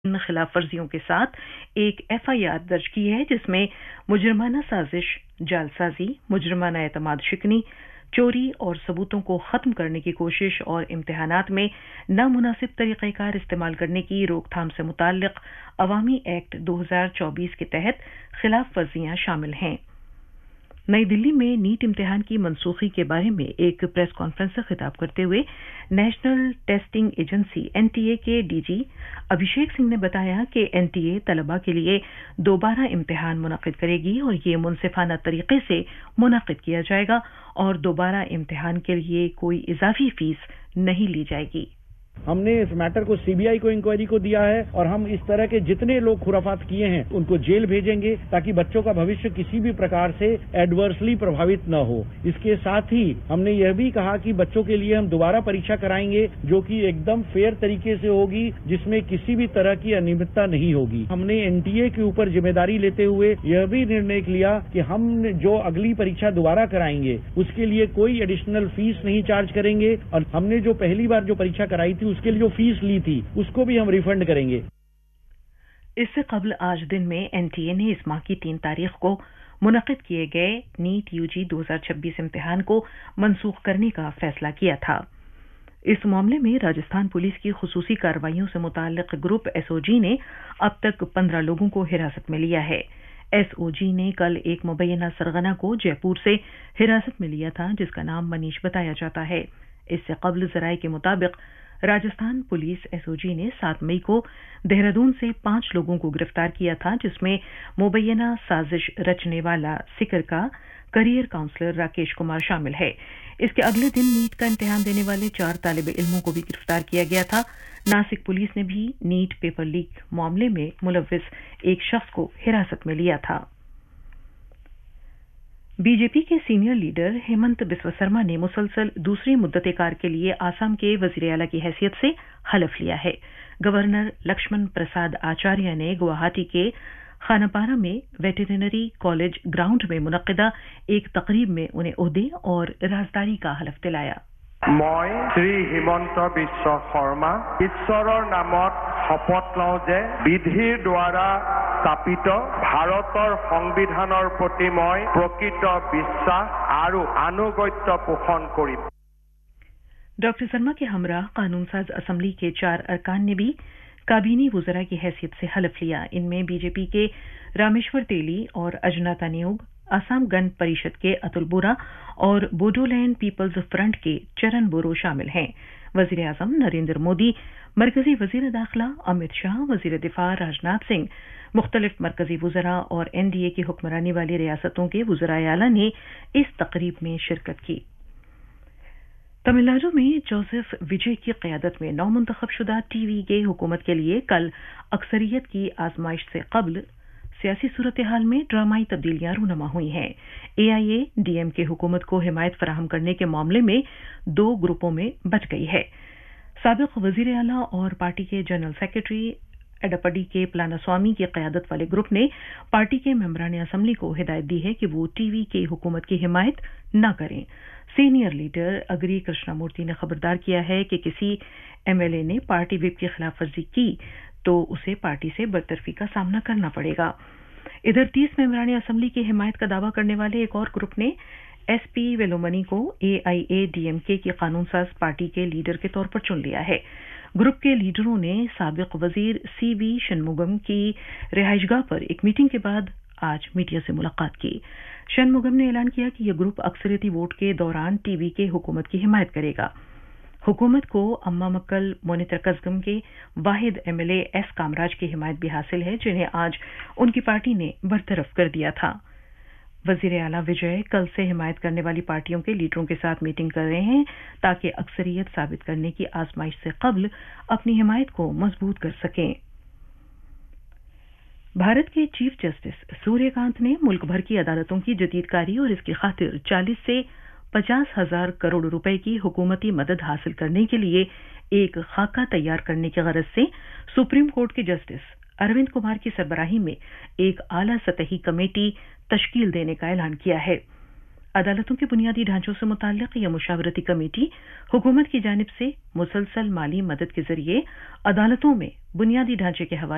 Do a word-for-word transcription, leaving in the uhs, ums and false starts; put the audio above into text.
खिलाफ वर्जियों के साथ एक एफ आई आर दर्ज की है जिसमें मुजरमाना साजिश, जालसाजी, मुजरमाना एतमाद शिकनी, चोरी और सबूतों को खत्म करने की कोशिश और इम्तिहानात में नामुनासिब तरीक़ेकार इस्तेमाल करने की रोकथाम से मुताल्लिक़ अवामी एक्ट दो हज़ार चौबीस के तहत खिलाफ वर्जियां शामिल हैं। नई दिल्ली में नीट इम्तिहान की मनसूखी के बारे में एक प्रेस कॉन्फ्रेंस से खिताब करते हुए national testing agency N T A के डी जी अभिषेक सिंह ने बताया कि एन टी ए तलबा के लिए दोबारा इम्तिहान मुनक़िद करेगी और ये मुनसिफाना तरीके से मुनक़िद किया जाएगा और दोबारा इम्तिहान के लिए कोई इजाफी फीस नहीं ली जाएगी। हमने इस मैटर को सी बी आई को इंक्वायरी को दिया है और हम इस तरह के जितने लोग खुराफात किए हैं उनको जेल भेजेंगे ताकि बच्चों का भविष्य किसी भी प्रकार से एडवर्सली प्रभावित न हो। इसके साथ ही हमने यह भी कहा कि बच्चों के लिए हम दोबारा परीक्षा कराएंगे जो कि एकदम फेयर तरीके से होगी, जिसमें किसी भी तरह की अनियमितता नहीं होगी। हमने एन टी ए के ऊपर जिम्मेदारी लेते हुए यह भी निर्णय लिया कि हम जो अगली परीक्षा दोबारा कराएंगे उसके लिए कोई एडिशनल फीस नहीं चार्ज करेंगे और हमने जो पहली बार जो परीक्षा कराई थी उसके लिए जो फीस ली थी उसको भी हम रिफंड करेंगे। इससे कबल आज दिन में एन टी ए ने इस माह की तीन तारीख को मुनक़िद किए गए नीट यू जी दो हज़ार छब्बीस इम्तिहान को मनसूख करने का फैसला किया था। इस मामले में राजस्थान पुलिस की खुसूसी कार्रवाइयों से मुताल्लिक़ ग्रुप एस ओ जी ने अब तक पंद्रह लोगों को हिरासत में लिया है। एस ओ जी ने कल एक मुबैना सरगना को जयपुर से हिरासत में लिया था जिसका नाम मनीष बताया जाता है। इससे कबल ज़राए के मुताबिक राजस्थान पुलिस एस ओ जी ने सात मई को देहरादून से पांच लोगों को गिरफ्तार किया था जिसमें मुबैना साजिश रचने वाला सिकर का करियर काउंसलर राकेश कुमार शामिल है। इसके अगले दिन नीट का इम्तिहान देने वाले चार तालिब इल्मों को भी गिरफ्तार किया गया था। नासिक पुलिस ने भी नीट पेपर लीक मामले में मुलव्विस एक शख्स को हिरासत में लिया था। बी जे पी के सीनियर लीडर हेमंत बिस्वा शर्मा ने मुसलसल दूसरी मुद्दत-ए-कार के लिए आसाम के वज़ीर आला की हैसियत से हलफ लिया है। गवर्नर लक्ष्मण प्रसाद आचार्य ने गुवाहाटी के खानापारा में वेटरनरी कॉलेज ग्राउंड में मुनक़िदा एक तकरीब में उन्हें ओहदे और राजदारी का हलफ दिलाया। मैं श्री हेमंत बिस्वा शर्मा ईश्वरर नामत शपथ लওঁ যে বিধিৰ দ্বাৰা স্থাপিত ভাৰতৰ সংবিধানৰ প্ৰতি মই প্ৰকৃত বিশ্বাস আৰু আনুগত্য পোষণ কৰিম। डॉक्टर शर्मा के हमरा कानून साज असम्बली के चार अरकान ने भी काबीनी वुज़रा की हैसियत से हलफ लिया। इनमें बीजेपी के रामेश्वर तेली और अजनाता नियोग, असम गण परिषद के अतुल बोरा और बोडोलैंड पीपल्स फ्रंट के चरण बोरो शामिल हैं। वज़ीर आज़म नरेंद्र मोदी, मरकजी वज़ीर दाखिला अमित शाह, वज़ीर दिफा राजनाथ सिंह, मुख्तलिफ मरकजी वुज़रा और एन डी ए की हुक्मरानी वाली रियासतों के वुज़राए आला ने इस तकरीब में शिरकत की। तमिलनाडु में जोसेफ विजय की क़यादत में नौ मुंतखब शुदा टी वी के हुकूमत के लिए कल अक्सरियत की आजमाइश से कबल सियासी सूरत हाल में ड्रामाई तब्दीलियां रूनमा हुई हैं। ए आई ए डी एम के हुकूमत को हिमायत फराहम करने के मामले में दो ग्रुपों में बच गई है। साबिक़ वज़ीर आला और पार्टी के जनरल सेक्रेटरी एडप्पाडी के पलानास्वामी की क़यादत वाले ग्रुप ने पार्टी के मेंबरान असम्बली को हिदायत दी है कि वो टीवी के हुकूमत की हिमायत न करें। सीनियर लीडर अगरी कृष्णामूर्ति ने खबरदार किया है कि किसी एम एल ए ने पार्टी विप की खिलाफ वर्जी की तो उसे पार्टी से बरतरफी का सामना करना पड़ेगा। इधर तीस मेंबरान असम्बली की हिमायत का दावा करने वाले एक और ग्रुप ने एस पी वेलोमनी को ए आई ए डी एम के की कानून साज पार्टी के लीडर के तौर पर चुन लिया है। ग्रुप के लीडरों ने साबिक़ वज़ीर सी वी शनमुगम की रिहाइशगाह पर एक मीटिंग के बाद आज मीडिया से मुलाकात की। शनमुगम ने ऐलान किया कि यह ग्रुप अक्सरियती वोट के दौरान टीवी के हुकूमत की हिमायत करेगा। हुकूमत को अम्मा मक्कल मोनितर कज़गम के वाहिद M L A S Kamaraj की हिमायत भी हासिल है जिन्हें आज उनकी पार्टी ने बरतरफ कर दिया था। वज़ीर आला विजय कल से हिमायत करने वाली पार्टियों के लीडरों के साथ मीटिंग कर रहे हैं ताकि अक्सरियत साबित करने की आजमाइश से कबल अपनी हिमायत को मजबूत कर सकें। भारत के चीफ जस्टिस सूर्यकांत ने मुल्क भर की अदालतों की जदीदकारी और इसकी खातिर चालीस से पचास हजार करोड़ रुपए की हुकूमती मदद हासिल करने के लिए एक खाका तैयार करने की गरज से सुप्रीम कोर्ट के जस्टिस अरविंद कुमार की सरबराही में एक आला सतही कमेटी तश्कील देने का ऐलान किया है। अदालतों के बुनियादी ढांचों से मुताल्लिक़ यह मुशावरती कमेटी हुकूमत की जानिब से मुसलसल माली मदद के जरिए अदालतों में बुनियादी ढांचे के हवाले